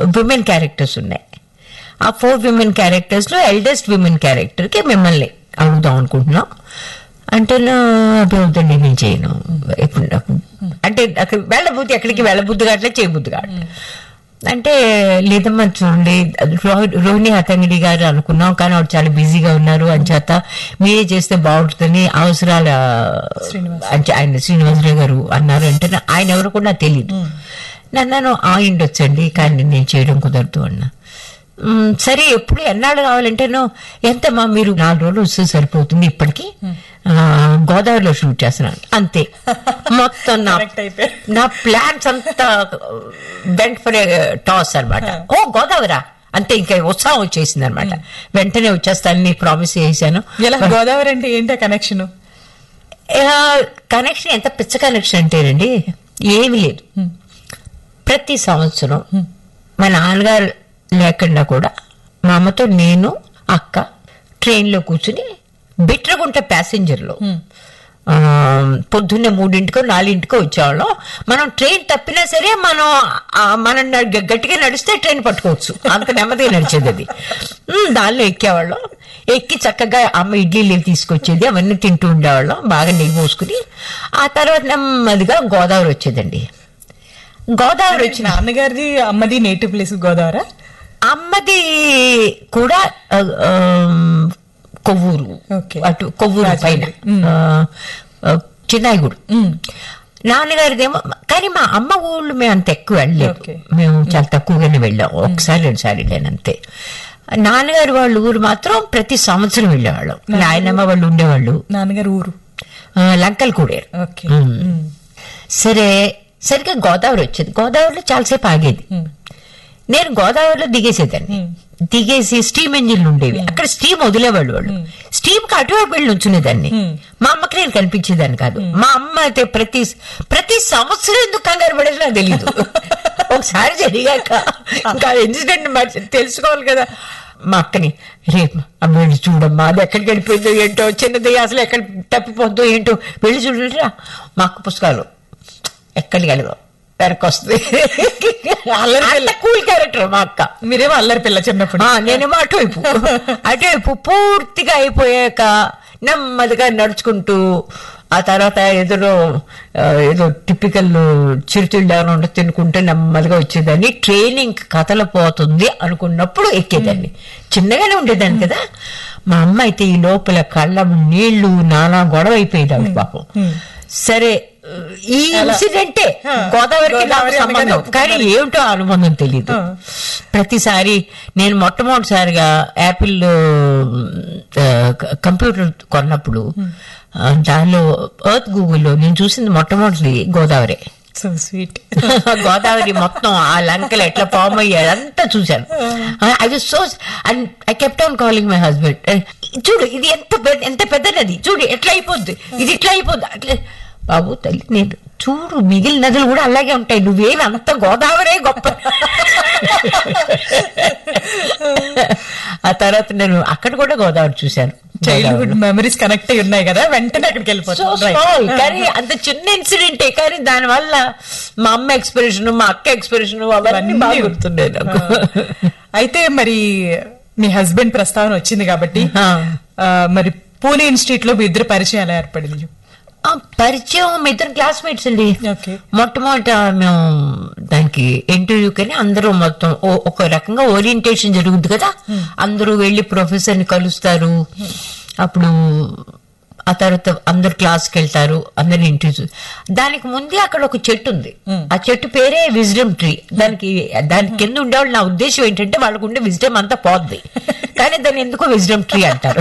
Women characters ఉన్నాయి. ఆ 4 women characters లో ఎల్డెస్ట్ విమెన్ క్యారెక్టర్ కి మిమ్మల్ని అడుగుదాం అనుకుంటున్నాం అంటే, అభివృద్ధి నేను చేయను. ఎప్పుడు నాకు అంటే అక్కడ వెళ్ళబుద్ధి, ఎక్కడికి వెళ్ళబుద్ధి కావట్లే, చేయబుద్ధి కావట్లేదు అంటే, లేదమ్మా చూడండి రోహిణి హతంగిడి గారు అనుకున్నాం, కానీ ఆవిడ చాలా బిజీగా ఉన్నారు, అంచేత మీరే చేస్తే బాగుంటుందని అవసరాల ఆయన శ్రీనివాసరావు గారు అన్నారు. అంటే ఆయన ఎవరు కూడా నాకు తెలియదు. నన్ను ఆయిండొచ్చండి, కానీ నేను చేయడం కుదరదు అన్నా. సరే ఎప్పుడు ఎన్నాళ్ళు కావాలంటే, ఎంతమ్మా మీరు 4 రోజులు వస్తే సరిపోతుంది, ఇప్పటికి గోదావరిలో షూట్ చేస్తున్నాను అంతే. మొత్తం నా ప్లాన్స్ అంతా వెంట ఫర్ టాస్ అనమాట. ఓ గోదావరా అంతే, ఇంకా ఉత్సాహం వచ్చేసింది అనమాట. వెంటనే వచ్చేస్తానని ప్రామిస్ చేశాను. గోదావరి అంటే ఏంటో కనెక్షన్? కనెక్షన్ ఎంత పిచ్చ కనెక్షన్ అంటేనండి, ఏమి లేదు. ప్రతి సంవత్సరం మా నాన్నగారు లేకుండా కూడా మా అమ్మతో నేను అక్క ట్రైన్లో కూర్చుని బిట్రగుంట ప్యాసింజర్లో పొద్దున్నే 3 4 వచ్చేవాళ్ళం. మనం ట్రైన్ తప్పినా సరే మనం గట్టిగా నడిస్తే ట్రైన్ పట్టుకోవచ్చు, అంత నెమ్మదిగా నడిచేది అది. దానిలో ఎక్కేవాళ్ళం. ఎక్కి చక్కగా అమ్మ ఇడ్లీలు తీసుకొచ్చేది, అవన్నీ తింటూ ఉండేవాళ్ళం, బాగా నెయ్యి పోసుకుని. ఆ తర్వాత నెమ్మదిగా గోదావరి వచ్చేదండి. గోదావరి వచ్చి నాన్నగారిది అమ్మది నేటివ్ ప్లేస్ గోదావరి. అమ్మది కూడా కొవ్వూరు, అటు కొవ్వూరు పైన చిన్నాయిగూడు. నాన్నగారిదేమో, కానీ మా అమ్మ ఊళ్ళు మేము అంత ఎక్కువ వెళ్ళలేదు, మేము చాలా తక్కువగానే వెళ్ళాం, 1-2 సార్లు వెళ్ళాను అంతే. నాన్నగారు వాళ్ళ ఊరు మాత్రం ప్రతి సంవత్సరం వెళ్ళేవాళ్ళం. నాయనమ్మ వాళ్ళు ఉండేవాళ్ళు. నాన్నగారు ఊరు లంకల్ కూడారు. సరే సరిగ్గా గోదావరి వచ్చేది. గోదావరిలో చాలాసేపు ఆగేది. నేను గోదావరిలో దిగేసేదాన్ని. దిగేసి స్టీమ్ ఇంజిన్లు ఉండేవి, అక్కడ స్టీమ్ వదిలేవాళ్ళు వాళ్ళు. స్టీమ్ కి అటువైపు వెళ్ళి ఉంచునేదాన్ని. మా అమ్మకి నేను కనిపించేదాన్ని కాదు. మా అమ్మ అయితే ప్రతి సంవత్సరం ఎందుకు కంగారు పడేది నాకు తెలీదు. ఒకసారి జరిగాక ఇంకా ఇన్సిడెంట్ తెలుసుకోవాలి కదా. మా అక్కని, రేపు వెళ్ళి చూడమ్మా, అది ఎక్కడికి వెళ్ళిపోయిందో ఏంటో, చిన్నది అసలు ఎక్కడ తప్పిపోద్దో ఏంటో, వెళ్ళి చూడరా. మా అక్క పుస్తకాలు ఎక్కడికి వెళ్ళదు, వెనక్కి వస్తుంది. కూల్ క్యారెక్టర్ మా అక్క. మీరేమో అల్లరి పిల్ల చిన్నప్పుడు, నేనేమో అటువైపు పూర్తిగా అయిపోయాక నెమ్మదిగా నడుచుకుంటూ, ఆ తర్వాత ఏదో టిపికల్ చిరుతిళ్ళు ఏమైనా ఉంటే తినుకుంటే నెమ్మదిగా వచ్చేదాన్ని. ట్రైనింగ్ కథలు పోతుంది అనుకున్నప్పుడు ఎక్కేదాన్ని. చిన్నగానే ఉండేదాన్ని కదా. మా అమ్మ అయితే ఈ లోపల కళ్ళ నీళ్లు నానా గొడవ అయిపోయేది ఆవిడ పాపం. సరే ఈ ఇన్సిడెంటే గోదావరికి నాకు సంబంధం, కానీ ఏమిటో అనుబంధం తెలియదు. ప్రతిసారి నేను మొట్టమొదటిసారిగా యాపిల్ కంప్యూటర్ కొన్నప్పుడు దానిలో ఎర్త్ గూగుల్లో నేను చూసింది మొట్టమొదటి గోదావరి. So sweet. గోదావరి మొత్తం ఆ లంకలు ఎట్లా ఫామ్ అయ్యాయి అంతా చూశాను. I was so, and I kept on calling my husband, చూడు ఇది ఎంత పెద్ద నది, చూడు ఎట్లా అయిపోద్ది, ఇది ఇట్లా అయిపోద్ది. అట్లా బాబు తల్లి, నేను చూడు మిగిలిన నదులు కూడా అలాగే ఉంటాయి, నువ్వేమి అంత గోదావరే గొప్ప. ఆ తర్వాత నేను అక్కడ కూడా గోదావరి చూశాను. చైల్డ్హుడ్ మెమరీస్ కనెక్ట్ అయి ఉన్నాయి కదా, వెంటనే అక్కడికి వెళ్ళిపోతాను. కానీ అంత చిన్న ఇన్సిడెంటే, కానీ దానివల్ల మా అమ్మ ఎక్స్ప్రెషన్, మా అక్క ఎక్స్ప్రెషన్ అవన్నీ బాగా గుర్తుండే నాకు. అయితే మరి మీ హస్బెండ్ ప్రస్తావన వచ్చింది కాబట్టి, మరి పూణే ఇన్స్టిట్యూట్ లో మీ ఇద్దరు పరిచయం ఎలా ఏర్పడింది? పరిచయం మీ ఇద్దరు క్లాస్మేట్స్ అండి. మొట్టమొదట మేము దానికి ఇంటర్వ్యూ కానీ అందరూ మొత్తం ఒక రకంగా ఓరియంటేషన్ జరుగుతుంది కదా, అందరూ వెళ్ళి ప్రొఫెసర్ ని కలుస్తారు. అప్పుడు ఆ తర్వాత అందరు క్లాస్కి వెళ్తారు, అందరు ఇంటర్వ్యూ. దానికి ముందే అక్కడ ఒక చెట్టు ఉంది, ఆ చెట్టు పేరే విజ్డమ్ ట్రీ. దాని కింద ఉండేవాళ్ళు, నా ఉద్దేశం ఏంటంటే వాళ్ళకు ఉండే విజ్డమ్ అంతా పోద్ది, కానీ దాన్ని ఎందుకో విజ్డమ్ ట్రీ అంటారు.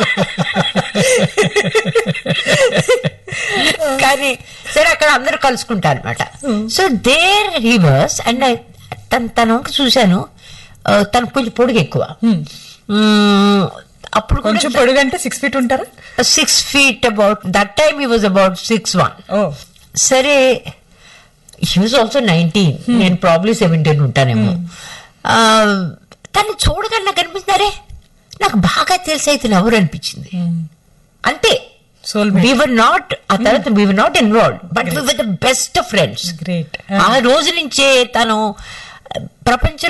కానీ సరే అక్కడ అందరూ కలుసుకుంటారు అనమాట. So there he was, and తన చూశాను, తన కొంచెం పొడుగు ఎక్కువ. అప్పుడు కొంచెం పొడుగు అంటే 6 feet ఉంటారా? 6 feet about that time he was about 6'1". సరే హీ వాజ్ ఆల్సో 19, నేను ప్రాబ్లీ 17 ఉంటానేమో. తను చూడగానే నాకు అనిపిస్తున్నారే, నాకు బాగా తెలిసి అయితే ఎవరు అనిపించింది అంతే. We were not, ఆ తర్వాత we were not involved, but we were the best of friends. ఆ రోజు నుంచే తను ప్రపంచంలో